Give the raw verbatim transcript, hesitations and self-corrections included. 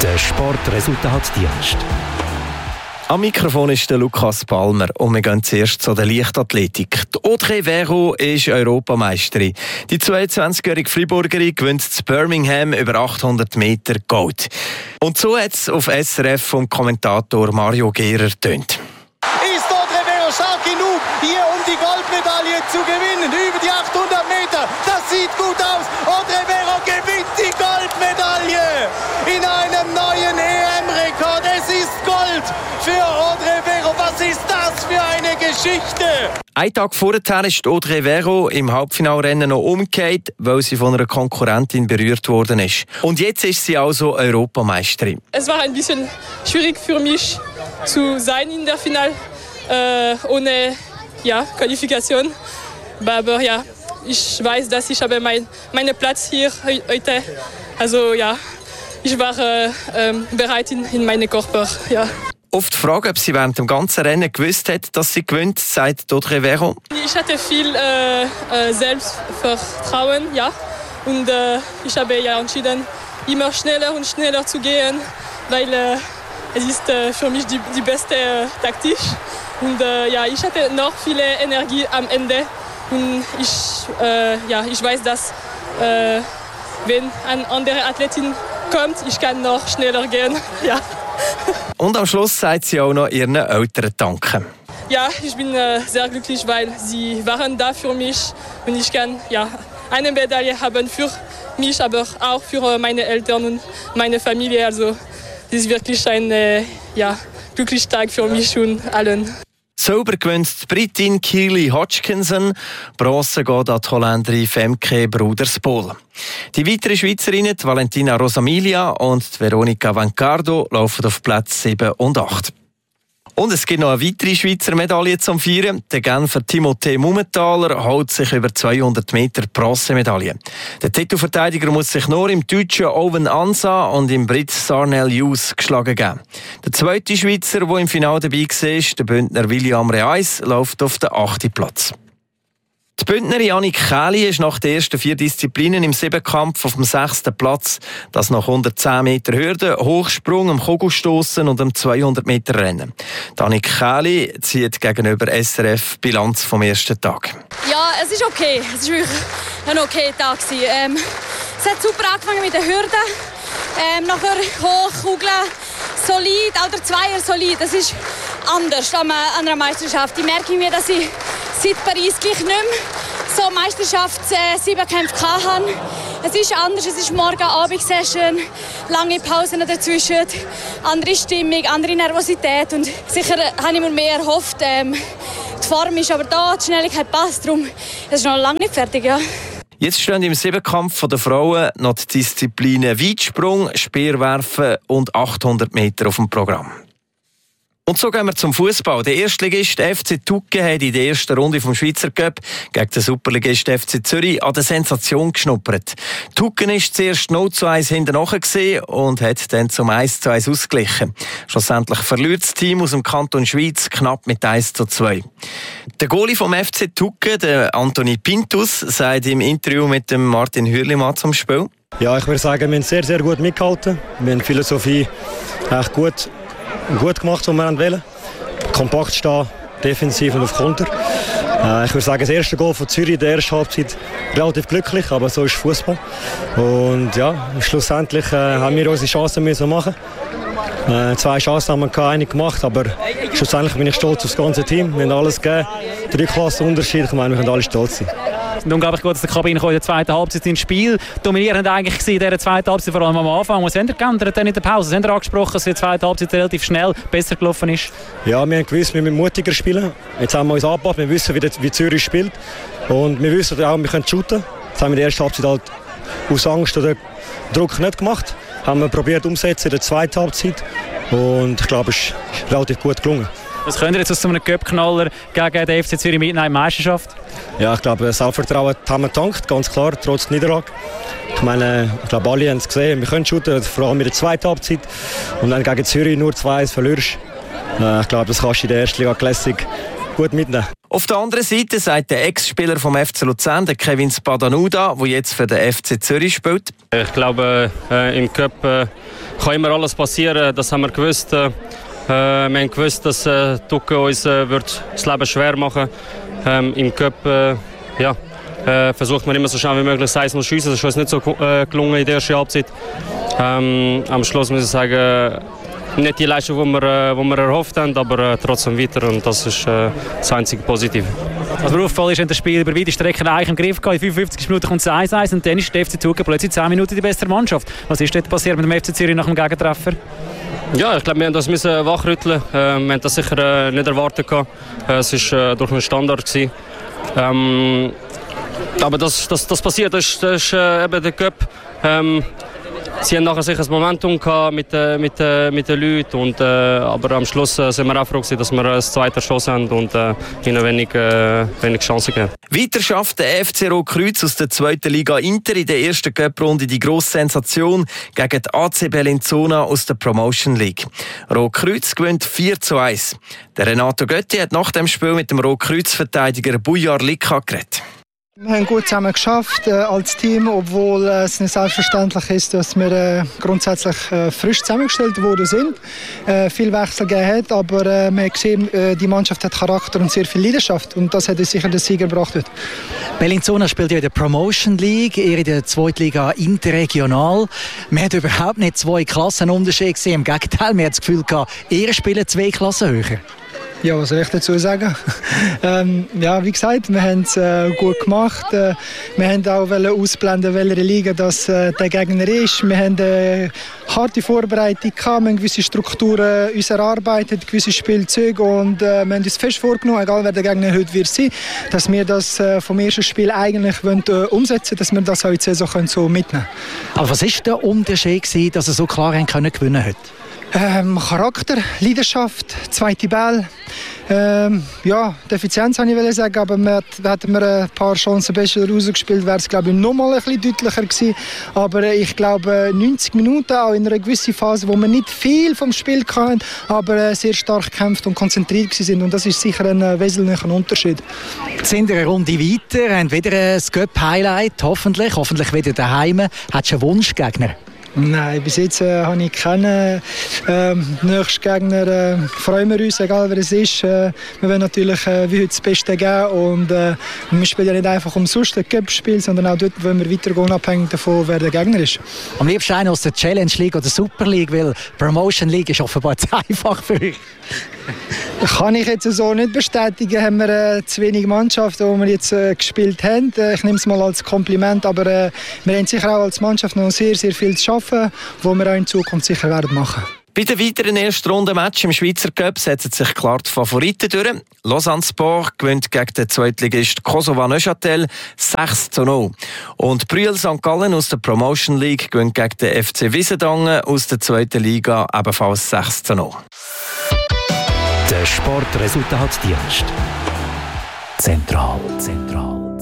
der Sportresultatdienst. Am Mikrofon ist der Lukas Palmer und wir gehen zuerst zu der Leichtathletik. Die Audrey Vero ist Europameisterin. Die zweiundzwanzigjährige Freiburgerin gewinnt zu Birmingham über achthundert Meter Gold. Und so hat es auf S R F vom Kommentator Mario Gehrer tönt. Ist Audrey Vero stark genug, hier um die Goldmedaille zu gewinnen? Über die achthundert Meter, das sieht gut aus. Audrey Vero gewinnt die Goldmedaille in einem neuen E M-Rekord. Es ist Gold für Audrey Vero. Was ist das für eine Geschichte? Ein Tag vorher ist Audrey Vero im Halbfinalrennen noch umgekehrt, weil sie von einer Konkurrentin berührt worden ist. Und jetzt ist sie also Europameisterin. Es war ein bisschen schwierig für mich zu sein in der Final äh, ohne ja, Qualifikation. Aber ja, ich weiß, dass ich habe mein, meinen Platz hier heute. Also ja, ich war äh, äh, bereit in, in meinen Körper. Ja. Auf die Frage, ob sie während dem ganzen Rennen gewusst hat, dass sie gewinnt, sagt Audrey Vero. Ich hatte viel äh, äh, Selbstvertrauen, ja. Und äh, ich habe ja entschieden, immer schneller und schneller zu gehen, weil äh, es ist äh, für mich die, die beste äh, Taktik. Und äh, ja, ich hatte noch viel Energie am Ende. Und ich, äh, ja, ich weiß, dass äh, wenn eine andere Athletin kommt, ich kann noch schneller gehen. Ja. Und am Schluss sagt sie auch noch ihren Eltern danken. Ja, ich bin äh, sehr glücklich, weil sie waren da für mich und ich kann ja, eine Medaille haben für mich, aber auch für meine Eltern und meine Familie. Also das ist wirklich ein äh, ja, glücklicher Tag für mich und allen. Silber gewinnt die Britin Keely Hodgkinson, Bronze geht an die Holländerin Femke Broeders-Pohl. Die weiteren Schweizerinnen, die Valentina Rosamilia und die Veronica Vancardo, laufen auf Platz sieben und acht. Und es gibt noch eine weitere Schweizer Medaille zum Feiern. Der Genfer Timothée Mumenthaler holt sich über zweihundert Meter Bronzemedaille. Der Titelverteidiger muss sich nur im deutschen Owen Ansa und im Brit Sarnell Hughes geschlagen geben. Der zweite Schweizer, der im Finale dabei war, der Bündner William Reis, läuft auf den achten Platz. Die Bündnerin Annik Kähli ist nach den ersten vier Disziplinen im Siebenkampf auf dem sechsten Platz. Das nach hundertzehn Meter Hürde, Hochsprung, am Kugelstossen und am zweihundert Meter Rennen. Die Annik Kähli zieht gegenüber S R F Bilanz vom ersten Tag. Ja, es ist okay. Es war wirklich ein okayer Tag. Ähm, es hat super angefangen mit den Hürden. Ähm, nachher hoch, Kugeln, solid, auch der Zweier solid. Das ist anders an einer Meisterschaft. Ich merke mir, dass ich seit Paris gleich nicht mehr so Meisterschafts-Siebenkämpfe hatte. Es ist anders, es ist morgen Abend-Session, lange Pausen dazwischen, andere Stimmung, andere Nervosität. Und sicher habe ich mir mehr erhofft. Ähm, die Form ist aber da, die Schnelligkeit passt, darum es ist noch lange nicht fertig. Ja. Jetzt stehen im Siebenkampf der Frauen noch die Disziplinen Weitsprung, Speerwerfen und achthundert Meter auf dem Programm. Und so gehen wir zum Fußball. Der Erstligist F C Tucken hat in der ersten Runde vom Schweizer Cup gegen den Superligist F C Zürich an der Sensation geschnuppert. Tucken ist zuerst null zu eins hinten nachher und hat dann zum eins zu eins ausgeglichen. Schlussendlich verliert das Team aus dem Kanton Schweiz knapp mit eins zu zwei. Der Goalie vom F C Tucken, der Antoni Pintus, sagt im Interview mit dem Martin Hürlimann zum Spiel: Ja, ich würde sagen, wir haben sehr, sehr gut mitgehalten. Wir haben die Philosophie echt gut gut gemacht, was wir wollen. Kompakt stehen, defensiv und auf Konter. Äh, ich würde sagen, das erste Goal von Zürich in der ersten Halbzeit relativ glücklich, aber so ist Fußball. Und ja, schlussendlich äh, haben wir unsere Chancen müssen machen. Äh, zwei Chancen haben wir keine eine gemacht, aber schlussendlich bin ich stolz auf das ganze Team. Wir haben alles gegeben. Drei Klassen Unterschied. Ich meine, wir können alle stolz sein. Es ist unglaublich gut, dass der Kabine in der zweiten Halbzeit ins Spiel dominierend eigentlich in dieser zweiten Halbzeit, vor allem am Anfang. Was haben Sie geändert in der Pause? Was haben Sie angesprochen, dass die zweite Halbzeit relativ schnell besser gelaufen ist? Ja, wir haben gewusst, wir müssen mutiger spielen. Jetzt haben wir uns angepasst, wir wissen, wie, der, wie Zürich spielt. Und wir wissen auch, wir können shooten. Das haben wir in der ersten Halbzeit halt aus Angst oder Druck nicht gemacht. Haben wir probiert umzusetzen in der zweiten Halbzeit. Und ich glaube, es ist relativ gut gelungen. Was könnt ihr jetzt aus so einem Cup-Knaller gegen den F C Zürich mitnehmen in die Meisterschaft? Ja, ich glaube, das Selbstvertrauen haben wir getankt, ganz klar, trotz Niederlage. Ich meine, ich glaube, alle haben es gesehen, wir können shooten, vor allem in der zweiten Halbzeit. Und dann gegen Zürich nur zwei eins verlierst. Ich glaube, das kannst du in der ersten Liga Classic gut mitnehmen. Auf der anderen Seite sagt der Ex-Spieler vom F C Luzern, der Kevin Spadanuda, der jetzt für den F C Zürich spielt. Ich glaube, äh, im Cup äh, kann immer alles passieren, das haben wir gewusst. Äh, wir haben gewusst, dass äh, Tucke uns äh, wird das Leben schwer machen wird. Ähm, Im Cup äh, ja, äh, versucht man immer so schnell wie möglich das eins null zu schiessen. Das ist uns nicht so äh, gelungen in der ersten Halbzeit. Ähm, am Schluss muss ich sagen, nicht die Leistung, die wir, äh, die wir erhofft haben, aber äh, trotzdem weiter, und das ist äh, das einzige Positive. Was mir auffällt, ist, wenn das Spiel über weite Strecken eigentlich im Griff geht. In fünfundfünfzig Minuten kommt es eins eins und dann ist der F C Zug plötzlich zehn Minuten die bessere Mannschaft. Was ist dort passiert mit dem F C Zürich nach dem Gegentreffer? Ja, ich glaube, wir haben das wachrütteln. Äh, wir haben das sicher äh, nicht erwartet. Äh, es war äh, durch einen Standard gewesen. Ähm, aber das, das, das passiert, das ist, das ist äh, eben der Cup. Ähm, Sie haben nachher sicher ein Momentum gehabt mit, äh, mit, äh, mit den Leuten, und, äh, aber am Schluss äh, sind wir auch froh gewesen, dass wir das zweite Chance haben und äh, ihnen wenig, äh, wenig Chancen geben. Weiter schafft der F C Rotkreuz aus der zweiten Liga Inter in der ersten Cup-Runde die grosse Sensation gegen die A C Bellinzona aus der Promotion League. Rotkreuz gewinnt vier zu eins. Der Renato Götti hat nach dem Spiel mit dem Rotkreuz-Verteidiger Bujar Lika geredet. Wir haben gut zusammen geschafft äh, als Team, obwohl äh, es nicht selbstverständlich ist, dass wir äh, grundsätzlich äh, frisch zusammengestellt worden sind. Äh, viel Wechsel gegeben hat, aber äh, man hat gesehen, äh, die Mannschaft hat Charakter und sehr viel Leidenschaft, und das hat uns sicher den Sieg gebracht. Heute. Bellinzona spielt ja in der Promotion League, ihr in der Zweitliga interregional. Man hat überhaupt nicht zwei Klassenunterschiede gesehen, im Gegenteil, man hat das Gefühl gehabt, ihr spielt zwei Klassen höher. Ja, was soll ich dazu sagen? ähm, ja, wie gesagt, wir haben es äh, gut gemacht. Äh, wir haben auch ausblenden, welche Liga das, äh, der Gegner ist. Wir haben eine harte Vorbereitung gehabt, wir haben gewisse Strukturen uns erarbeitet, gewisse Spielzüge, und äh, wir haben uns fest vorgenommen, egal wer der Gegner heute wird sein, dass wir das äh, vom ersten Spiel eigentlich wollen, äh, umsetzen, dass wir das auch in die Saison können, so mitnehmen können. Aber was war der Unterschied, dass ihr so klar haben können gewinnen heute? Ähm, Charakter, Leidenschaft, zweite Ball. Ähm, ja, die Effizienz wollte ich sagen, aber wir, hätten wir ein paar Chancen besser rausgespielt, wäre es glaube ich noch mal ein bisschen deutlicher gewesen. Aber ich glaube neunzig Minuten, auch in einer gewissen Phase, wo wir nicht viel vom Spiel hatten, aber sehr stark gekämpft und konzentriert sind, und das ist sicher ein wesentlicher Unterschied. Jetzt sind wir eine Runde weiter, haben wieder ein Cup-Highlight, hoffentlich, hoffentlich wieder daheim. Hast du einen Wunschgegner? Nein, bis jetzt äh, habe ich keinen ähm, nächsten Gegner. Äh, freuen wir uns, egal wer es ist. Äh, wir wollen natürlich äh, wie heute das Beste geben, und äh, wir spielen ja nicht einfach umsonst ein Cup-Spiel, sondern auch dort wollen wir weitergehen, abhängig davon, wer der Gegner ist. Am liebsten einer aus der Challenge League oder Super League, weil Promotion League ist offenbar zu einfach für euch. Kann ich jetzt so nicht bestätigen. Haben wir äh, zu wenig Mannschaften, die wir jetzt äh, gespielt haben. Äh, ich nehme es mal als Kompliment, aber äh, wir haben sicher auch als Mannschaft noch sehr, sehr viel zu schaffen, wo wir auch in Zukunft sicher werden machen. Bei den weiteren Erstrunden-Match im Schweizer Cup setzen sich klar die Favoriten durch. Lausanne Sport gewinnt gegen den Zweitligist Kosova Neuchâtel sechs zu null. Und Brüel Sankt Gallen aus der Promotion League gewinnt gegen den F C Wiesendangen aus der zweiten Liga ebenfalls sechs zu null. Der Sportresultatdienst. Zentral. Zentral.